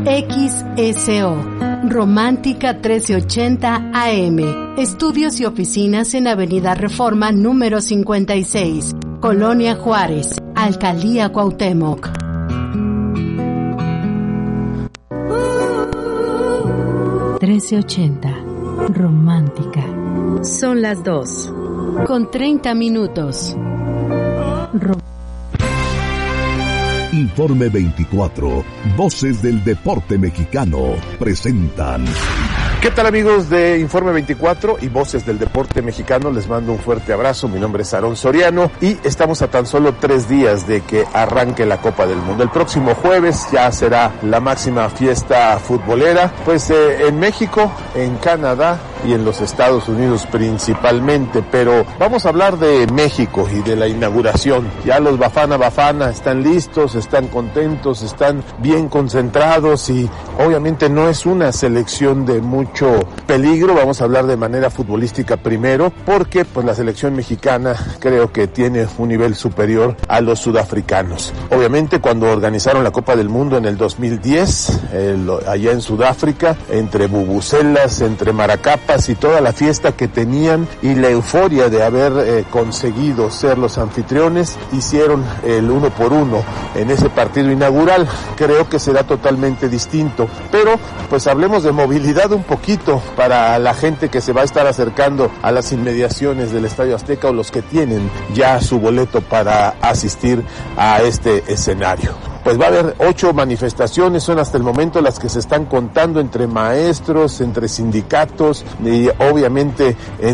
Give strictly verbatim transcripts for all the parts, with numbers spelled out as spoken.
X S O, Romántica trece ochenta A M. Estudios y oficinas en Avenida Reforma número cincuenta y seis, Colonia Juárez, Alcaldía Cuauhtémoc. trece ochenta, Romántica. Son las dos, con treinta minutos. Rom- Informe veinticuatro, Voces del Deporte Mexicano, presentan. ¿Qué tal, amigos de Informe veinticuatro y Voces del Deporte Mexicano? Les mando un fuerte abrazo. Mi nombre es Aarón Soriano y estamos a tan solo tres días de que arranque la Copa del Mundo. El próximo jueves ya será la máxima fiesta futbolera, pues eh, en México, en Canadá y en los Estados Unidos principalmente, pero vamos a hablar de México y de la inauguración. Ya los Bafana Bafana están listos, están contentos, están bien concentrados y obviamente no es una selección de mucho peligro. Vamos a hablar de manera futbolística primero, porque pues la selección mexicana creo que tiene un nivel superior a los sudafricanos. Obviamente cuando organizaron la Copa del Mundo en el dos mil diez, el, allá en Sudáfrica, entre bubucelas, entre maracapas y toda la fiesta que tenían y la euforia de haber eh, conseguido ser los anfitriones, hicieron el uno por uno en ese partido inaugural. Creo que será totalmente distinto, pero pues hablemos de movilidad un poquito para la gente que se va a estar acercando a las inmediaciones del Estadio Azteca o los que tienen ya su boleto para asistir a este escenario. Pues va a haber ocho manifestaciones, son hasta el momento las que se están contando entre maestros, entre sindicatos y obviamente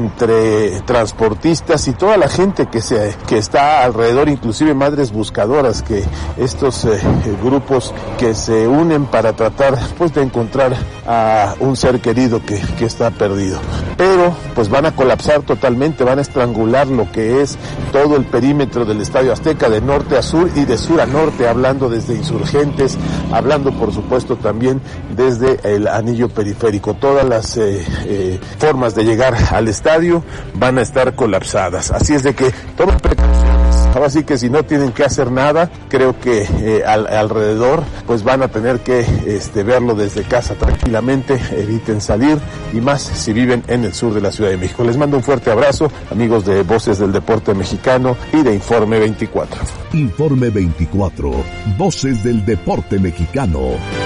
entre transportistas y toda la gente que se que está alrededor, inclusive madres buscadoras, que estos eh, grupos que se unen para tratar pues de encontrar a un ser querido que, que está perdido. Pero pues van a colapsar totalmente, van a estrangular lo que es todo el perímetro del Estadio Azteca de norte a sur y de sur a norte, hablando desde Insurgentes, hablando por supuesto también desde el anillo periférico. Todas las eh, eh, formas de llegar al estadio van a estar colapsadas, así es de que tomen precauciones. Ahora sí que si no tienen que hacer nada, creo que eh, al, alrededor pues van a tener que este, verlo desde casa tranquilamente, eviten salir y más si viven en el sur de la Ciudad de México. Les mando un fuerte abrazo, amigos de Voces del Deporte Mexicano y de Informe veinticuatro. Informe veinticuatro, Voces del Deporte Mexicano.